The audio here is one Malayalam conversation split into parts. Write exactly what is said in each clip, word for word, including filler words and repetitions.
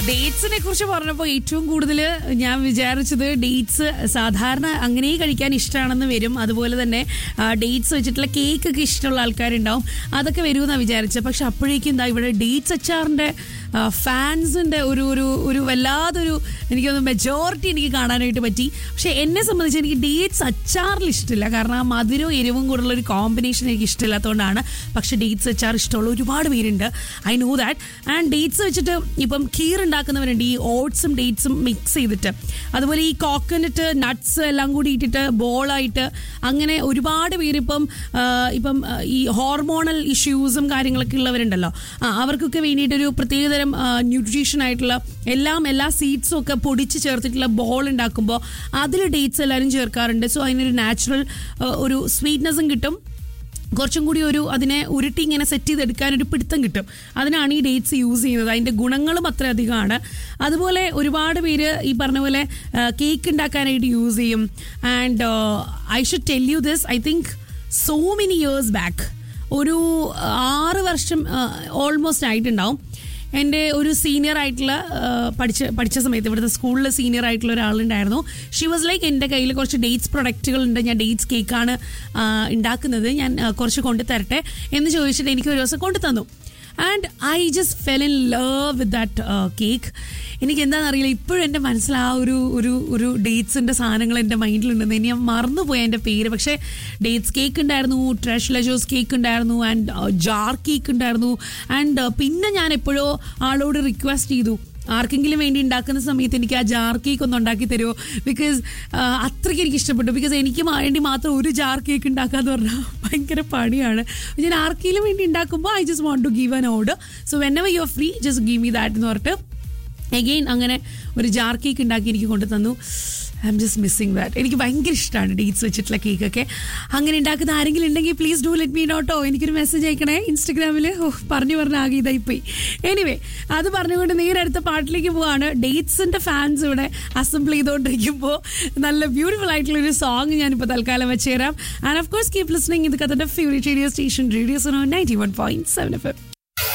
ഡേറ്റ്സിനെ കുറിച്ച് പറഞ്ഞപ്പോൾ ഏറ്റവും കൂടുതൽ ഞാൻ വിചാരിച്ചത് ഡേറ്റ്സ് സാധാരണ അങ്ങനെ കഴിക്കാൻ ഇഷ്ടമാണെന്ന് വരും. അതുപോലെ തന്നെ ഡേറ്റ്സ് വെച്ചിട്ടുള്ള കേക്ക് ഒക്കെ ഇഷ്ടമുള്ള ആൾക്കാരുണ്ടാവും, അതൊക്കെ വരുമെന്നാണ് വിചാരിച്ചത്. പക്ഷെ അപ്പോഴേക്കും എന്താ ഇവിടെ ഡേറ്റ്സ് അച്ചാറിൻ്റെ ഫാൻസിൻ്റെ ഒരു ഒരു ഒരു വല്ലാതൊരു എനിക്കൊന്ന് മെജോറിറ്റി എനിക്ക് കാണാനായിട്ട് പറ്റി. പക്ഷെ എന്നെ സംബന്ധിച്ച് എനിക്ക് ഡേറ്റ്സ് അച്ചാറിൽ ഇഷ്ടമില്ല, കാരണം ആ മധുരവും എരിവും കൂടുള്ള ഒരു കോമ്പിനേഷൻ എനിക്ക് ഇഷ്ടമില്ലാത്തതുകൊണ്ടാണ്. പക്ഷെ ഡേറ്റ്സ് അച്ചാർ ഇഷ്ടമുള്ള ഒരുപാട് പേരുണ്ട്, I know that. And dates വെച്ചിട്ട് ഇപ്പം ഖീർ ഉണ്ടാക്കുന്നവരുണ്ട്, ഈ ഓട്സും ഡേറ്റ്സും മിക്സ് ചെയ്തിട്ട്. അതുപോലെ ഈ കോക്കനട്ട് നട്ട്സ് എല്ലാം കൂടി ഇട്ടിട്ട് ബോളായിട്ട് അങ്ങനെ ഒരുപാട് പേര് ഇപ്പം ഇപ്പം ഈ ഹോർമോണൽ ഇഷ്യൂസും കാര്യങ്ങളൊക്കെ ഉള്ളവരുണ്ടല്ലോ, ആ അവർക്കൊക്കെ വേണ്ടിയിട്ടൊരു പ്രത്യേകതരം ന്യൂട്രീഷൻ ആയിട്ടുള്ള എല്ലാം എല്ലാ സീഡ്സും ഒക്കെ പൊടിച്ച് ചേർത്തിട്ടുള്ള ബോൾ ഉണ്ടാക്കുമ്പോൾ അതിൽ ഡേറ്റ്സ് എല്ലാവരും ചേർക്കാറുണ്ട്. സോ അതിനൊരു നാച്ചുറൽ ഒരു സ്വീറ്റ്നെസ്സും കിട്ടും, കുറച്ചും കൂടി ഒരു അതിനെ ഉരുട്ടി ഇങ്ങനെ സെറ്റ് ചെയ്തെടുക്കാനൊരു പിടുത്തം കിട്ടും. അതിനാണ് ഈ ഡേറ്റ്സ് യൂസ് ചെയ്യുന്നത്. അതിൻ്റെ ഗുണങ്ങളും അത്ര അധികമാണ്. അതുപോലെ ഒരുപാട് പേര് ഈ പറഞ്ഞ പോലെ കേക്ക് ഉണ്ടാക്കാനായിട്ട് യൂസ് ചെയ്യും. And I should tell you this, I think so many years back, ഒരു ആറ് വർഷം ഓൾമോസ്റ്റ് ആയിട്ടുണ്ടാവും, എൻ്റെ ഒരു സീനിയർ ആയിട്ടുള്ള പഠിച്ച പഠിച്ച സമയത്ത് ഇവിടുത്തെ സ്കൂളിൽ സീനിയർ ആയിട്ടുള്ള ഒരാളുണ്ടായിരുന്നു. ഷി വാസ് ലൈക്ക്, എൻ്റെ കയ്യിൽ കുറച്ച് ഡേറ്റ്സ് പ്രൊഡക്റ്റുകളുണ്ട്, ഞാൻ ഡേറ്റ്സ് കേക്കാണ് ഉണ്ടാക്കുന്നത്, ഞാൻ കുറച്ച് കൊണ്ടു തരട്ടെ എന്ന് ചോദിച്ചിട്ട് എനിക്ക് ഒരു ദിവസം കൊണ്ടു തന്നു. And I just fell in love with that cake. എനിക്ക് എന്താണെന്നറിയില്ല, ഇപ്പോഴും എൻ്റെ മനസ്സിൽ ആ ഒരു ഒരു ഒരു ഡേറ്റ്സിൻ്റെ സാധനങ്ങൾ എൻ്റെ മൈൻഡിലുണ്ടെന്ന്. ഇനി ഞാൻ മറന്നുപോയി എൻ്റെ പേര്. പക്ഷേ ഡേറ്റ്സ് കേക്ക് ഉണ്ടായിരുന്നു, ട്രഷ് ലജോസ് കേക്ക് ഉണ്ടായിരുന്നു, ആൻഡ് ജാർ കേക്ക് ഉണ്ടായിരുന്നു. ആൻഡ് പിന്നെ ഞാൻ എപ്പോഴോ ആളോട് റിക്വസ്റ്റ് ചെയ്തു, ആർക്കെങ്കിലും വേണ്ടി ഉണ്ടാക്കുന്ന സമയത്ത് എനിക്ക് ആ ജാർ കേക്ക് ഒന്ന് ഉണ്ടാക്കി തരുമോ, ബിക്കോസ് അത്രയ്ക്ക് എനിക്ക് ഇഷ്ടപ്പെട്ടു. ബിക്കോസ് എനിക്ക് വേണ്ടി മാത്രം ഒരു ജാർ കേക്ക് ഉണ്ടാക്കാന്ന് പറഞ്ഞാൽ ഭയങ്കര പണിയാണ്. ഞാൻ ആർക്കെങ്കിലും വേണ്ടി ഉണ്ടാക്കുമ്പോൾ I just want to give an order, so when ever you are free just give me that എന്ന് പറഞ്ഞിട്ട് എഗെയിൻ അങ്ങനെ ഒരു ജാർ കേക്ക് ഉണ്ടാക്കി എനിക്ക് കൊണ്ടു തന്നു. I am just missing that. എനിക്ക് ഭയങ്കര ഇഷ്ടമാണ് ഡേറ്റ്സ് വെച്ചിട്ടുള്ള കേക്കൊക്കെ. അങ്ങനെ ഉണ്ടാക്കുന്ന ആരെങ്കിലും ഉണ്ടെങ്കിൽ please do let me no കേട്ടോ. എനിക്കൊരു മെസ്സേജ് അയക്കണേ ഇൻസ്റ്റഗ്രാമിൽ. ഓ പറഞ്ഞു പറഞ്ഞ ആകെ ഇതായിപ്പോയി. എനിവേ, അത് പറഞ്ഞുകൊണ്ട് നേരെ അടുത്ത പാട്ടിലേക്ക് പോവാണ്. ഡേറ്റ്സിൻ്റെ ഫാൻസ് ഇവിടെ അസംബിൾ ചെയ്തുകൊണ്ടിരിക്കുമ്പോൾ നല്ല ബ്യൂട്ടിഫുൾ ആയിട്ടുള്ളൊരു സോങ് ഞാനിപ്പോൾ തൽക്കാലം വെച്ചുതരാം. And of course keep listening. ഇത് കഥയുടെ favourite radio station radio Suno ninety one point seven F M.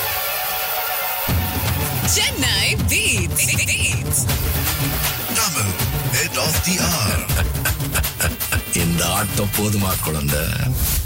Chennai Beats. Beats. Tamil, head of the hour. இந்த ஆட்டம் போதுமா குழந்தை?